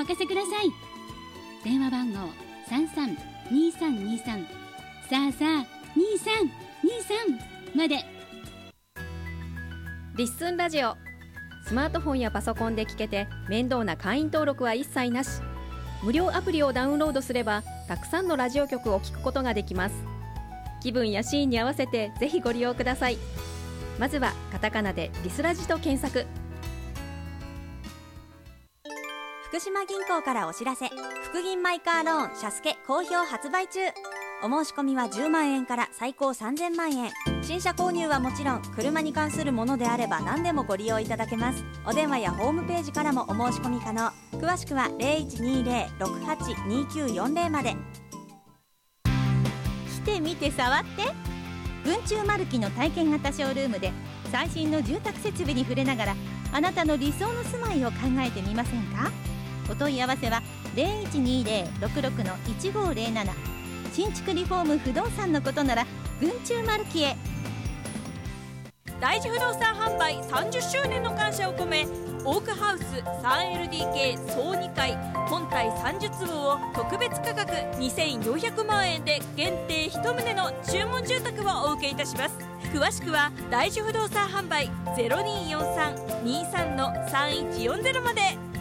任せください。電話番号332323さあさあ2323まで。 リッスンラジオ、スマートフォンやパソコンで聞けて面倒な会員登録は一切なし。無料アプリをダウンロードすればたくさんのラジオ局を聞くことができます。気分やシーンに合わせてぜひご利用ください。まずはカタカナでリスラジと検索。 福島銀行からお知らせ。福銀マイカーローン社助好評発売中。お申し込みは10万円から最高3000万円。新車購入はもちろん、車に関するものであれば何でもご利用いただけます。お電話やホームページからもお申し込み可能。詳しくは 0120-682940 まで。 来てみて触って。文中マルキの体験型ショールームで最新の住宅設備に触れながら、あなたの理想の住まいを考えてみませんか。お問い合わせは 0120-66-1507。新築リフォーム不動産のことなら文中マルキへ。 大地不動産販売30周年の感謝を込め、オークハウス 3LDK 総2階本体30坪を特別価格2400万円で限定1棟の注文住宅をお受けいたします。詳しくは大地不動産販売 0243-23-3140 まで。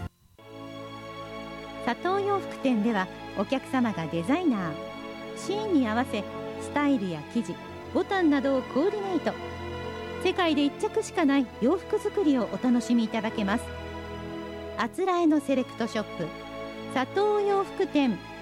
佐藤洋服店ではお客様がデザイナー、シーンに合わせスタイルや生地、ボタンなどをコーディネート。世界で1着しかない洋服作りをお楽しみいただけます。あつらえのセレクトショップ佐藤洋服店